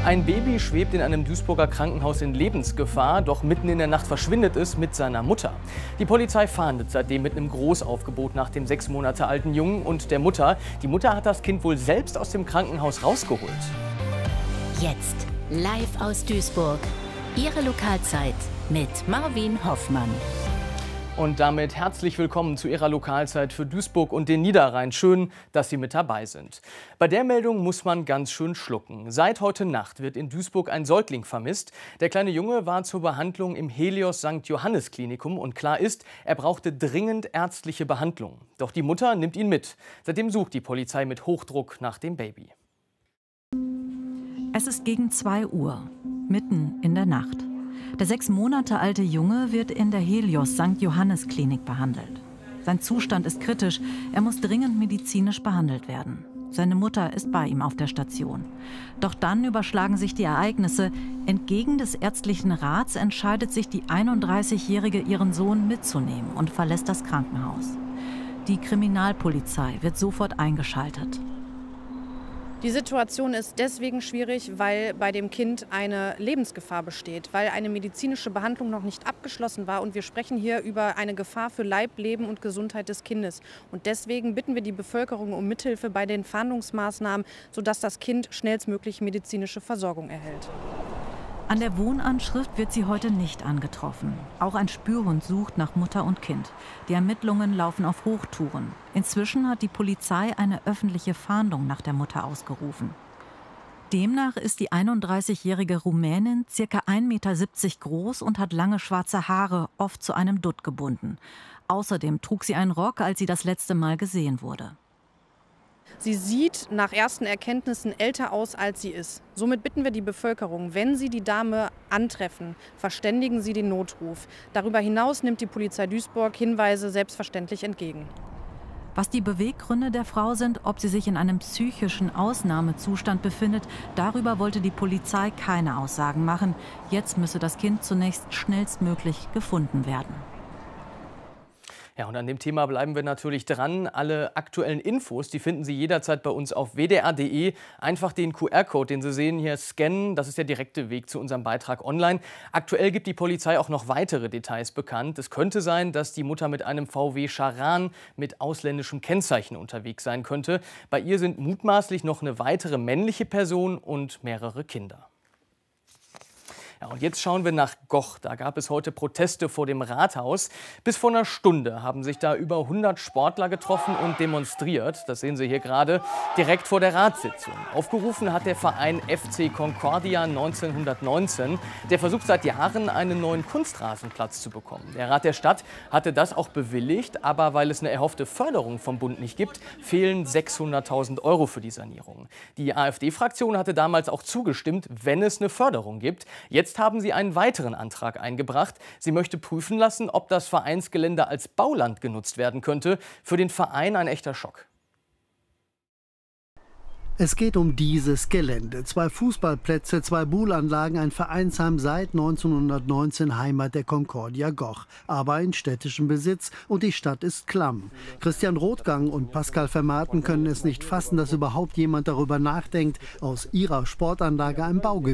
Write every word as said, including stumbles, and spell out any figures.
Ein Baby schwebt in einem Duisburger Krankenhaus in Lebensgefahr, doch mitten in der Nacht verschwindet es mit seiner Mutter. Die Polizei fahndet seitdem mit einem Großaufgebot nach dem sechs Monate alten Jungen und der Mutter. Die Mutter hat das Kind wohl selbst aus dem Krankenhaus rausgeholt. Jetzt live aus Duisburg. Ihre Lokalzeit mit Marvin Hoffmann. Und damit herzlich willkommen zu Ihrer Lokalzeit für Duisburg und den Niederrhein. Schön, dass Sie mit dabei sind. Bei der Meldung muss man ganz schön schlucken. Seit heute Nacht wird in Duisburg ein Säugling vermisst. Der kleine Junge war zur Behandlung im Helios Sankt Johannes Klinikum und klar ist, er brauchte dringend ärztliche Behandlung. Doch die Mutter nimmt ihn mit. Seitdem sucht die Polizei mit Hochdruck nach dem Baby. Es ist gegen zwei Uhr, mitten in der Nacht. Der sechs Monate alte Junge wird in der Helios Sankt Johannes Klinik behandelt. Sein Zustand ist kritisch, er muss dringend medizinisch behandelt werden. Seine Mutter ist bei ihm auf der Station. Doch dann überschlagen sich die Ereignisse. Entgegen des ärztlichen Rats entscheidet sich die einunddreißigjährige, ihren Sohn mitzunehmen und verlässt das Krankenhaus. Die Kriminalpolizei wird sofort eingeschaltet. Die Situation ist deswegen schwierig, weil bei dem Kind eine Lebensgefahr besteht, weil eine medizinische Behandlung noch nicht abgeschlossen war. Und wir sprechen hier über eine Gefahr für Leib, Leben und Gesundheit des Kindes. Und deswegen bitten wir die Bevölkerung um Mithilfe bei den Fahndungsmaßnahmen, sodass das Kind schnellstmöglich medizinische Versorgung erhält. An der Wohnanschrift wird sie heute nicht angetroffen. Auch ein Spürhund sucht nach Mutter und Kind. Die Ermittlungen laufen auf Hochtouren. Inzwischen hat die Polizei eine öffentliche Fahndung nach der Mutter ausgerufen. Demnach ist die einunddreißigjährige Rumänin ca. ein Meter siebzig groß und hat lange schwarze Haare, oft zu einem Dutt gebunden. Außerdem trug sie einen Rock, als sie das letzte Mal gesehen wurde. Sie sieht nach ersten Erkenntnissen älter aus, als sie ist. Somit bitten wir die Bevölkerung, wenn Sie die Dame antreffen, verständigen Sie den Notruf. Darüber hinaus nimmt die Polizei Duisburg Hinweise selbstverständlich entgegen. Was die Beweggründe der Frau sind, ob sie sich in einem psychischen Ausnahmezustand befindet, darüber wollte die Polizei keine Aussagen machen. Jetzt müsse das Kind zunächst schnellstmöglich gefunden werden. Ja, und an dem Thema bleiben wir natürlich dran. Alle aktuellen Infos, die finden Sie jederzeit bei uns auf w d r punkt d e. Einfach den Q R-Code, den Sie sehen, hier scannen. Das ist der direkte Weg zu unserem Beitrag online. Aktuell gibt die Polizei auch noch weitere Details bekannt. Es könnte sein, dass die Mutter mit einem V W Charan mit ausländischem Kennzeichen unterwegs sein könnte. Bei ihr sind mutmaßlich noch eine weitere männliche Person und mehrere Kinder. Ja, und jetzt schauen wir nach Goch. Da gab es heute Proteste vor dem Rathaus. Bis vor einer Stunde haben sich da über hundert Sportler getroffen und demonstriert. Das sehen Sie hier gerade direkt vor der Ratssitzung. Aufgerufen hat der Verein F C Concordia neunzehnhundertneunzehn. Der versucht seit Jahren, einen neuen Kunstrasenplatz zu bekommen. Der Rat der Stadt hatte das auch bewilligt, aber weil es eine erhoffte Förderung vom Bund nicht gibt, fehlen sechshunderttausend Euro für die Sanierung. Die AfD-Fraktion hatte damals auch zugestimmt, wenn es eine Förderung gibt. Jetzt Jetzt haben sie einen weiteren Antrag eingebracht. Sie möchte prüfen lassen, ob das Vereinsgelände als Bauland genutzt werden könnte. Für den Verein ein echter Schock. Es geht um dieses Gelände. Zwei Fußballplätze, zwei Buhlanlagen, ein Vereinsheim seit neunzehnhundertneunzehn, Heimat der Concordia Goch, aber in städtischem Besitz und die Stadt ist klamm. Christian Rothgang und Pascal Vermaten können es nicht fassen, dass überhaupt jemand darüber nachdenkt, aus ihrer Sportanlage ein Baugebiet